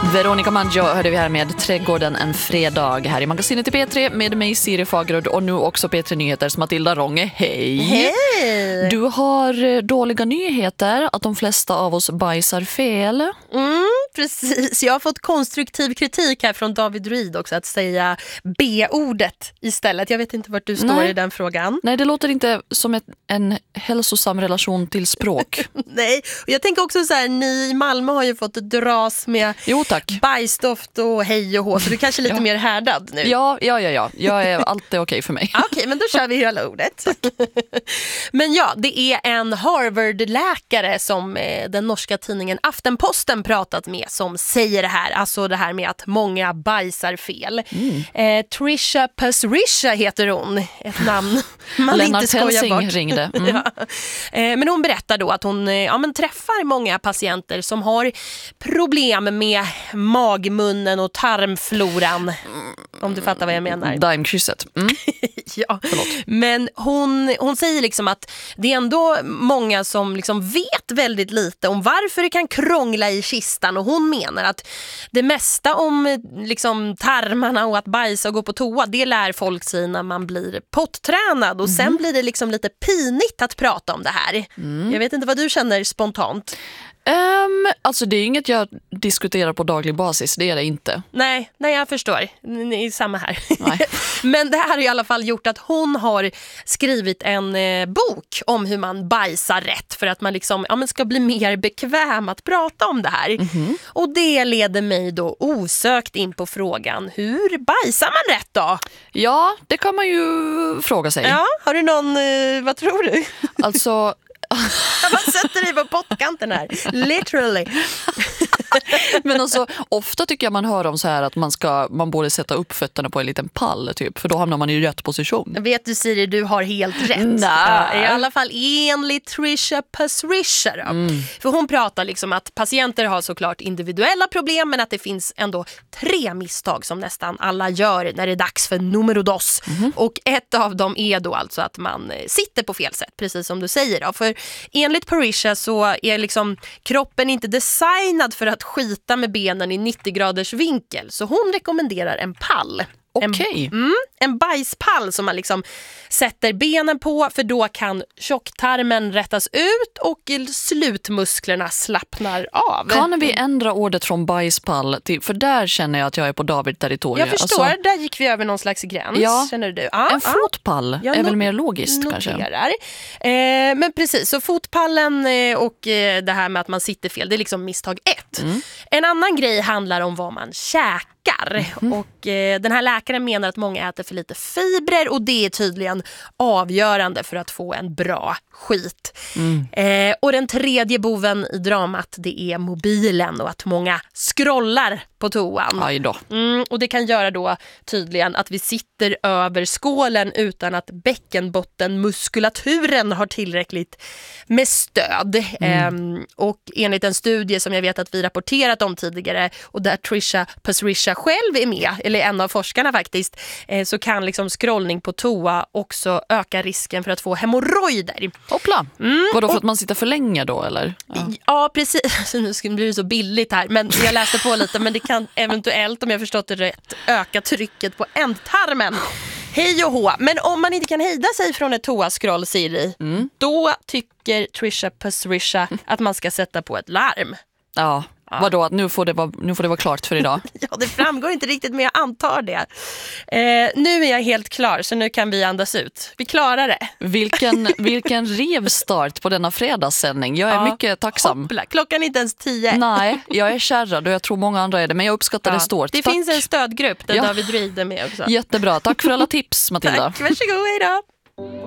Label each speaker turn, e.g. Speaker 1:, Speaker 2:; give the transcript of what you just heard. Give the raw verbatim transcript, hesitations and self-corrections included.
Speaker 1: Veronica Maggio hörde vi här med Trädgården en fredag här i magasinet i P tre med mig Siri Fagerud och nu också P tre Nyheters Matilda Ronge. Hej!
Speaker 2: Hej!
Speaker 1: Du har dåliga nyheter att de flesta av oss bajsar fel.
Speaker 2: Mm, precis. Jag har fått konstruktiv kritik här från David Reed också att säga B-ordet istället. Jag vet inte vart du står
Speaker 1: Nej.
Speaker 2: i den frågan.
Speaker 1: Nej, det låter inte som ett, en hälsosam relation till språk.
Speaker 2: Nej, och jag tänker också så här, ni i Malmö har ju fått dras med
Speaker 1: Jo, tack.
Speaker 2: bajsdoft och hej och hå, så du kanske är lite
Speaker 1: Ja.
Speaker 2: mer härdad nu.
Speaker 1: Ja, ja, ja, ja. Jag är alltid okej för mig.
Speaker 2: Okej, men då kör vi hela ordet. Men ja, det är en Harvard-läkare som eh, den norska tidningen Aftenposten pratat med som säger det här. Alltså det här med att många bajsar fel. Mm. Eh, Trisha Pasricha heter hon. Ett namn man
Speaker 1: Lennart
Speaker 2: inte skojar
Speaker 1: Helsing
Speaker 2: bort.
Speaker 1: ringde. Mm.
Speaker 2: Ja. Eh, men hon berättar då att hon eh, ja, men träffar många patienter som har problem med magmunnen och tarmfloran. Om du fattar vad jag menar.
Speaker 1: Daimkrysset. Mm.
Speaker 2: Ja.
Speaker 1: Förlåt.
Speaker 2: Men hon, hon säger liksom att det är ändå många som liksom vet väldigt lite om varför det kan krångla i kistan, och hon menar att det mesta om liksom tarmarna och att bajsa och gå på toa, det lär folk sig när man blir pottränad, och sen blir det liksom lite pinigt att prata om det här. Mm. Jag vet inte vad du känner spontant.
Speaker 1: Um, alltså det är inget jag diskuterar på daglig basis, det är det inte.
Speaker 2: Nej, nej jag förstår. Det är samma här.
Speaker 1: Nej.
Speaker 2: Men det här har i alla fall gjort att hon har skrivit en eh, bok om hur man bajsar rätt för att man liksom, ja, men ska bli mer bekväm att prata om det här. Mm-hmm. Och det leder mig då osökt in på frågan, hur bajsar man rätt då?
Speaker 1: Ja, det kan man ju fråga sig.
Speaker 2: Ja, har du någon, eh, vad tror du?
Speaker 1: Alltså...
Speaker 2: Man sätter dig på pottkanten här, literally.
Speaker 1: Men alltså, ofta tycker jag man hör om så här att man ska man borde sätta upp fötterna på en liten pall typ, för då hamnar man i rätt position.
Speaker 2: Jag vet du Siri, du har helt rätt.
Speaker 1: Nej.
Speaker 2: I alla fall enligt Trisha Pasricha då. Mm. För hon pratar liksom att patienter har såklart individuella problem, men att det finns ändå tre misstag som nästan alla gör när det är dags för numero dos. Mm. Och ett av dem är då alltså att man sitter på fel sätt, precis som du säger då. För enligt Pasricha så är liksom kroppen inte designad för att skita med benen i nittio graders vinkel, så hon rekommenderar en pall.
Speaker 1: Okej.
Speaker 2: En, mm, en bajspall som man liksom sätter benen på, för då kan tjocktarmen rättas ut och slutmusklerna slappnar av.
Speaker 1: Kan vi ändra ordet från bajspall till, för där känner jag att jag är på David territorium.
Speaker 2: Jag förstår,
Speaker 1: alltså,
Speaker 2: där gick vi över någon slags gräns,
Speaker 1: ja,
Speaker 2: känner du? Ja,
Speaker 1: en
Speaker 2: ja.
Speaker 1: fotpall
Speaker 2: Jag
Speaker 1: är väl
Speaker 2: not-
Speaker 1: mer logiskt
Speaker 2: noterar.
Speaker 1: kanske.
Speaker 2: Eh, men precis, så fotpallen eh, och eh, det här med att man sitter fel, det är liksom misstag ett. Mm. En annan grej handlar om vad man käkar. Mm. Och eh, den här läkaren menar att många äter för lite fibrer, och det är tydligen avgörande för att få en bra skit. Mm. Eh, och den tredje boven i dramat, det är mobilen och att många scrollar på toan.
Speaker 1: Aj då.
Speaker 2: Mm, och det kan göra då tydligen att vi sitter över skålen utan att bäckenbottenmuskulaturen har tillräckligt med stöd. Mm. Eh, och enligt en studie som jag vet att vi rapporterat om tidigare, och där Trisha Pasricha själv är med, eller en av forskarna faktiskt, eh, så kan liksom scrollning på toa också öka risken för att få hemorrojder.
Speaker 1: Hoppla. Mm, Vadå, för
Speaker 2: och,
Speaker 1: att man sitter för länge då, eller?
Speaker 2: Ja, ja precis. Nu blir det så billigt här, men jag läste på lite, men det kan eventuellt, om jag förstått det rätt, öka trycket på ändtarmen. Hej och hå. Men om man inte kan hejda sig från ett toaskroll, Siri, mm. då tycker Trisha Pasricha att man ska sätta på ett larm.
Speaker 1: Ja. Ja. Vadå, att nu får, det vara, nu får det vara klart för idag?
Speaker 2: Ja, det framgår inte riktigt, men jag antar det. Eh, nu är jag helt klar, så nu kan vi andas ut. Vi klarar det.
Speaker 1: Vilken, vilken revstart på denna fredagssändning. Jag är ja, mycket tacksam.
Speaker 2: Hoppla. Klockan är inte ens tio.
Speaker 1: Nej, jag är kärrad och jag tror många andra är det, men jag uppskattar ja. det stort.
Speaker 2: Det
Speaker 1: Tack.
Speaker 2: finns en stödgrupp där
Speaker 1: ja.
Speaker 2: David Reed är med också.
Speaker 1: Jättebra, tack för alla tips, Matilda.
Speaker 2: Tack, varsågod, hej då.